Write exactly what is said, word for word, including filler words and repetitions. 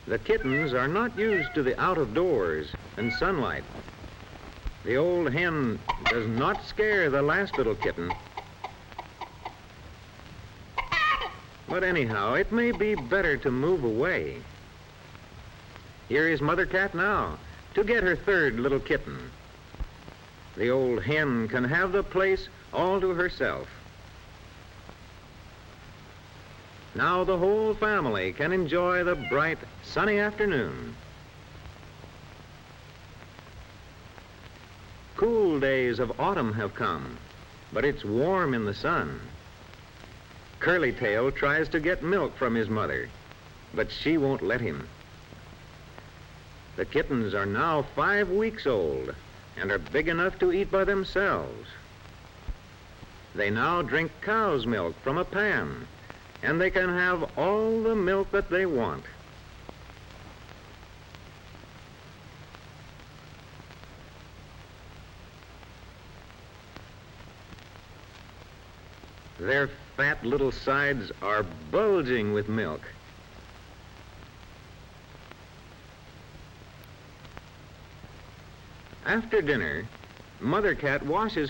The kittens are not used to the out of doors and sunlight. The old hen does not scare the last little kitten. But anyhow, it may be better to move away. Here is Mother Cat now to get her third little kitten. The old hen can have the place all to herself. Now the whole family can enjoy the bright, sunny afternoon. Cool days of autumn have come, but it's warm in the sun. Curly Tail tries to get milk from his mother, but she won't let him. The kittens are now five weeks old and are big enough to eat by themselves. They now drink cow's milk from a pan, and they can have all the milk that they want. Their fat little sides are bulging with milk. After dinner, Mother Cat washes